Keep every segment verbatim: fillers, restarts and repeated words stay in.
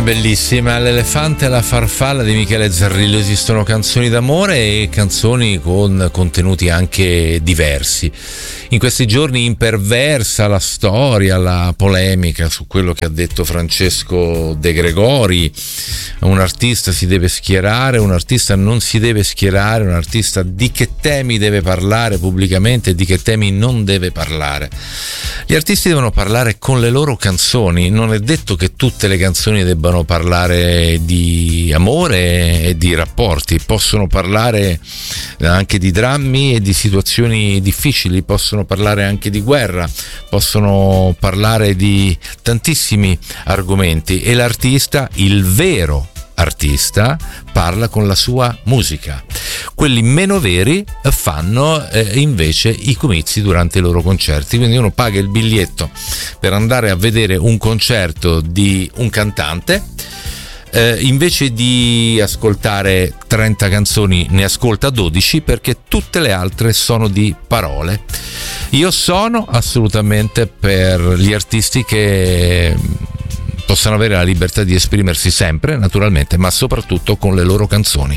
Bellissima, L'elefante e la farfalla di Michele Zarrillo. Esistono canzoni d'amore e canzoni con contenuti anche diversi. In questi giorni imperversa la storia, la polemica su quello che ha detto Francesco De Gregori. Un artista si deve schierare, un artista non si deve schierare, un artista di che temi deve parlare pubblicamente e di che temi non deve parlare. Gli artisti devono parlare con le loro canzoni, non è detto che tutte le canzoni debbano parlare di amore e di rapporti, possono parlare anche di drammi e di situazioni difficili, possono parlare anche di guerra, possono parlare di tantissimi argomenti, e l'artista, il vero artista, parla con la sua musica. Quelli meno veri fanno eh, invece i comizi durante i loro concerti, quindi uno paga il biglietto per andare a vedere un concerto di un cantante, eh, invece di ascoltare trenta canzoni ne ascolta dodici, perché tutte le altre sono di parole. Io sono assolutamente per gli artisti che possano avere la libertà di esprimersi sempre, naturalmente, ma soprattutto con le loro canzoni.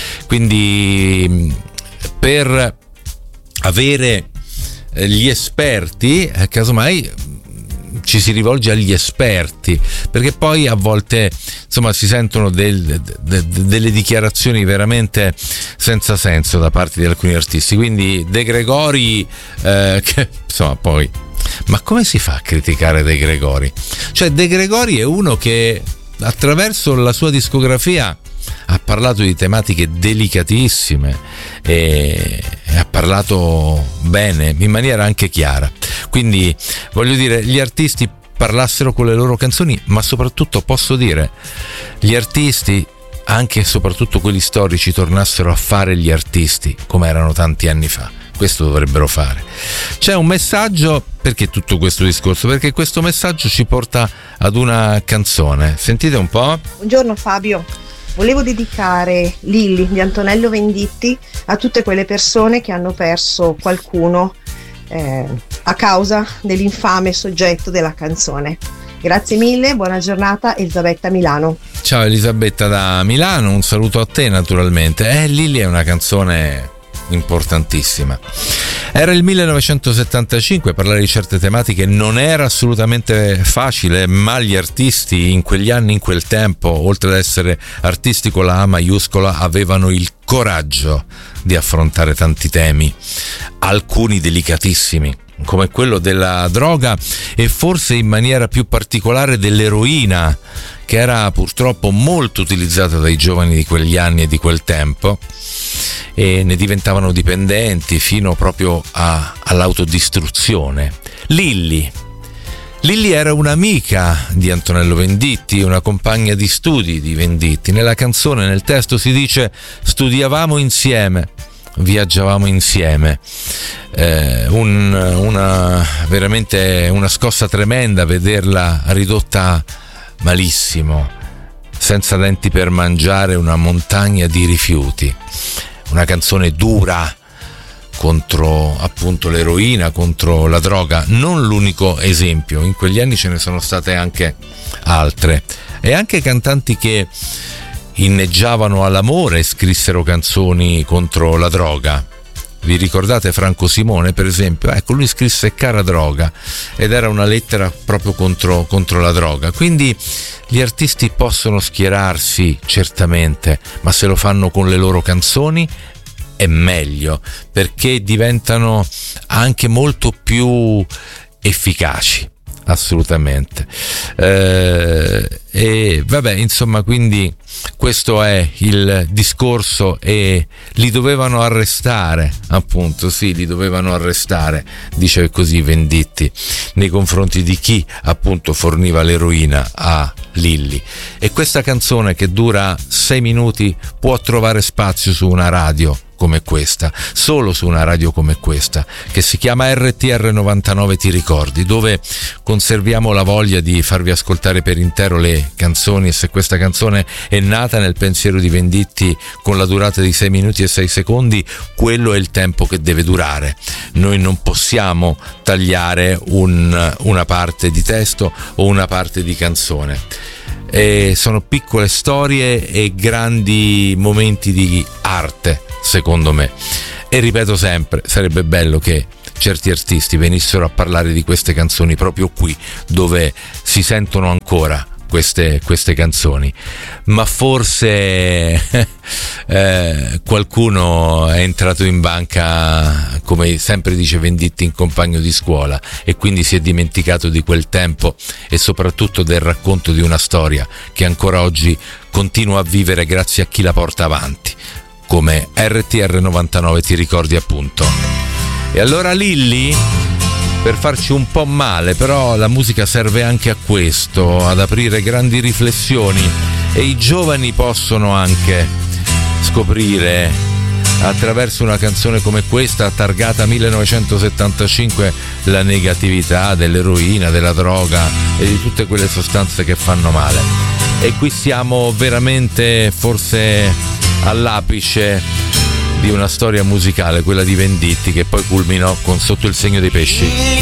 Quindi per avere gli esperti, eh, casomai ci si rivolge agli esperti, perché poi a volte insomma si sentono del, de, de, delle dichiarazioni veramente senza senso da parte di alcuni artisti. Quindi De Gregori, eh, che insomma poi, ma come si fa a criticare De Gregori? Cioè, De Gregori è uno che attraverso la sua discografia ha parlato di tematiche delicatissime e ha parlato bene, in maniera anche chiara. Quindi voglio dire, gli artisti parlassero con le loro canzoni, ma soprattutto posso dire, gli artisti, anche e soprattutto quelli storici, tornassero a fare gli artisti come erano tanti anni fa. Questo dovrebbero fare. C'è un messaggio, perché tutto questo discorso? Perché questo messaggio ci porta ad una canzone. Sentite un po'. Buongiorno Fabio, volevo dedicare Lilli di Antonello Venditti a tutte quelle persone che hanno perso qualcuno eh, a causa dell'infame soggetto della canzone. Grazie mille, buona giornata. Elisabetta, Milano. Ciao Elisabetta da Milano, un saluto a te naturalmente. Eh, Lilli è una canzone importantissima. Era il millenovecentosettantacinque, parlare di certe tematiche non era assolutamente facile, ma gli artisti in quegli anni, in quel tempo, oltre ad essere artisti con la A maiuscola, avevano il coraggio di affrontare tanti temi, alcuni delicatissimi, come quello della droga e forse in maniera più particolare dell'eroina, che era purtroppo molto utilizzata dai giovani di quegli anni e di quel tempo, e ne diventavano dipendenti fino proprio a, all'autodistruzione. Lilli. Lilli era un'amica di Antonello Venditti, una compagna di studi di Venditti. Nella canzone, nel testo si dice: studiavamo insieme, viaggiavamo insieme. Eh, un, una veramente una scossa tremenda vederla ridotta malissimo, senza denti per mangiare, una montagna di rifiuti. Una canzone dura contro appunto l'eroina, contro la droga. Non l'unico esempio, in quegli anni ce ne sono state anche altre, e anche cantanti che inneggiavano all'amore e scrissero canzoni contro la droga. Vi ricordate Franco Simone, per esempio? Ecco, lui scrisse Cara droga, ed era una lettera proprio contro, contro la droga. Quindi gli artisti possono schierarsi, certamente, ma se lo fanno con le loro canzoni è meglio, perché diventano anche molto più efficaci. Assolutamente. Eh, e vabbè, insomma, quindi questo è il discorso, e li dovevano arrestare, appunto, sì, li dovevano arrestare, dice così Venditti, nei confronti di chi appunto forniva l'eroina a Lilli. E questa canzone, che dura sei minuti, può trovare spazio su una radio come questa, solo su una radio come questa, che si chiama R T R novantanove Ti ricordi, dove conserviamo la voglia di farvi ascoltare per intero le canzoni. E se questa canzone è nata nel pensiero di Venditti con la durata di sei minuti e sei secondi, quello è il tempo che deve durare. Noi non possiamo tagliare un, una parte di testo o una parte di canzone. e sono piccole storie e grandi momenti di arte, secondo me. E ripeto sempre, sarebbe bello che certi artisti venissero a parlare di queste canzoni proprio qui, dove si sentono ancora queste, queste canzoni, ma forse eh, qualcuno è entrato in banca, come sempre dice Venditti, in compagno di scuola, e quindi si è dimenticato di quel tempo e soprattutto del racconto di una storia che ancora oggi continua a vivere grazie a chi la porta avanti, come R T R novantanove ti ricordi appunto. E allora Lilli, per farci un po' male, però la musica serve anche a questo, ad aprire grandi riflessioni, e i giovani possono anche scoprire attraverso una canzone come questa, targata millenovecentosettantacinque, la negatività dell'eroina, della droga e di tutte quelle sostanze che fanno male. E qui siamo veramente forse all'apice di una storia musicale, quella di Venditti, che poi culminò con Sotto il segno dei pesci.